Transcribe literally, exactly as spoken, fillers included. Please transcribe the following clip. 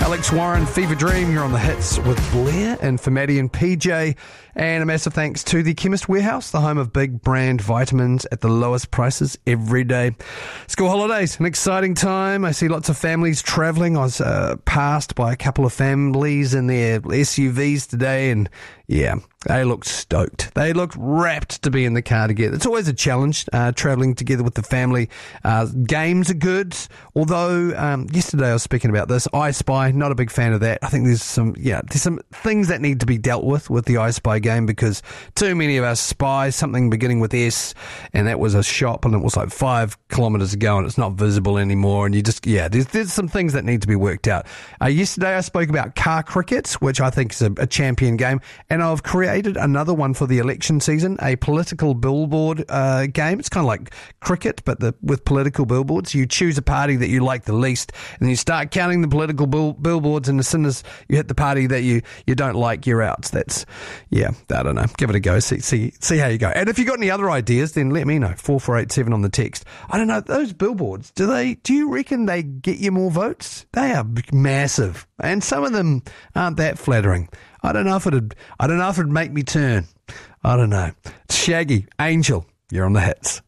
Alex Warren, Fever Dream, you're on the hits with Blair and for Maddie and P J. And a massive thanks to the Chemist Warehouse, the home of big brand vitamins at the lowest prices every day. School holidays, an exciting time. I see lots of families travelling. I was uh, passed by a couple of families in their S U Vs today, and yeah, they looked stoked. They looked rapt to be in the car together. It's always a challenge, uh, travelling together with the family. Uh, games are good, although um, yesterday I was speaking about this. I Spy, not a big fan of that. I think there's some, yeah, there's some things that need to be dealt with with the I Spy game, because too many of us spy something beginning with S, and that was a shop, and it was like five kilometres ago, and it's not visible anymore, and you just, yeah, there's, there's some things that need to be worked out. Uh, yesterday I spoke about car cricket, which I think is a, a champion game, and I've created another one for the election season, a political billboard uh, game. It's kind of like cricket, but the, with political billboards. You choose a party that you like the least, and then you start counting the political bill, billboards, and as soon as you hit the party that you, you don't like, you're out. That's, yeah, I don't know. Give it a go. See, see, see how you go. And if you've got any other ideas, then let me know. four four eight seven on the text. I don't know, those billboards, do they, do you reckon they get you more votes? They are massive, and some of them aren't that flattering. I don't know if it'd, I don't know if it'd make me turn. I don't know. Shaggy, Angel, you're on the hits.